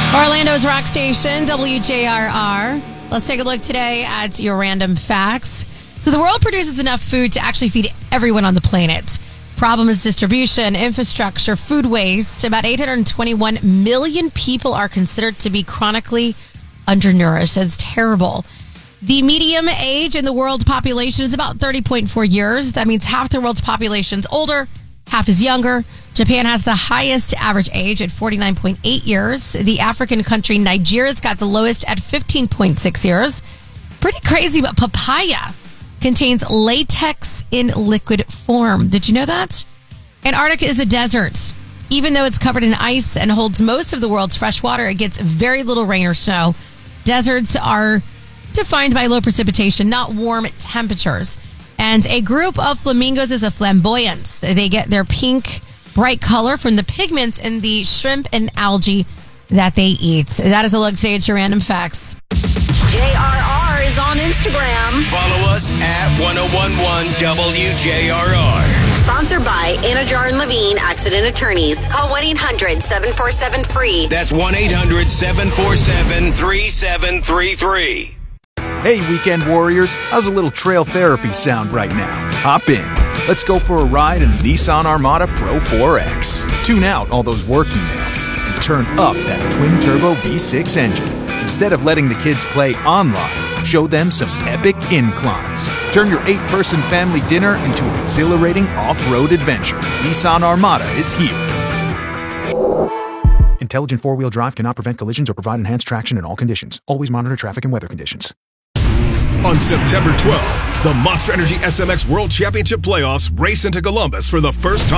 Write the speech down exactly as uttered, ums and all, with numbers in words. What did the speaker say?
Orlando's rock station, W J R R. Let's take a look today at your random facts. So the world produces enough food to actually feed everyone on the planet. Problem is distribution, infrastructure, food waste. About eight hundred twenty-one million people are considered to be chronically undernourished. That's terrible. The median age in the world population is about thirty point four years. That means half the world's population is older, half is younger. Japan has the highest average age at forty-nine point eight years. The African country Nigeria's got the lowest at fifteen point six years. Pretty crazy, but papaya contains latex in liquid form. Did you know that? Antarctica is a desert. Even though it's covered in ice and holds most of the world's fresh water, it gets very little rain or snow. Deserts are defined by low precipitation, not warm temperatures. And a group of flamingos is a flamboyance. They get their pink, bright color from the pigments in the shrimp and algae that they eat. That is a look today at your random facts. J R R is on Instagram. Follow us at ten eleven W J R R. Sponsored by Anajar and Levine Accident Attorneys. Call one eight hundred seven four seven free. That's one eight hundred seven four seven three seven three three. Hey, weekend warriors, how's a little trail therapy sound right now? Hop in. Let's go for a ride in the Nissan Armada Pro four X. Tune out all those work emails and turn up that twin-turbo V six engine. Instead of letting the kids play online, show them some epic inclines. Turn your eight-person family dinner into an exhilarating off-road adventure. Nissan Armada is here. Intelligent four-wheel drive cannot prevent collisions or provide enhanced traction in all conditions. Always monitor traffic and weather conditions. On September twelfth, the Monster Energy S M X World Championship Playoffs race into Columbus for the first time.